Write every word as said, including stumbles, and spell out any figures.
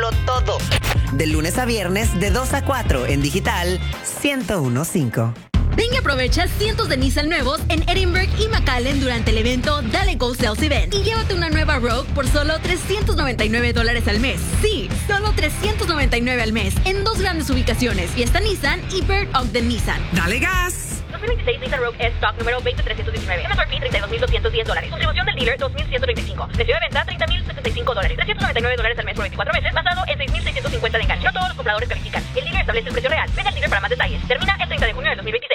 pero todo. De lunes a viernes, de dos a cuatro, en digital, ciento uno punto cinco. Ven y aprovecha cientos de Nissan nuevos en Edinburgh y McAllen durante el evento Dale Go Sales Event. Y llévate una nueva Rogue por solo trescientos noventa y nueve dólares al mes. Sí, solo trescientos noventa y nueve al mes. En dos grandes ubicaciones, Fiesta Nissan y Bird Ogden Nissan. ¡Dale gas! dos mil veintiséis Nissan Rogue S-Stock número veinte mil trescientos diecinueve. M S R P treinta y dos mil doscientos diez dólares. Distribución del dealer dos mil ciento treinta y cinco. Precio de venta treinta mil setenta y cinco dólares. trescientos noventa y nueve dólares al mes por veinticuatro meses, basado en seis mil seiscientos cincuenta de enganche. No todos los compradores califican. El dealer establece el precio real. Ven al dealer para más detalles. Termina el treinta de junio del dos mil veintiséis.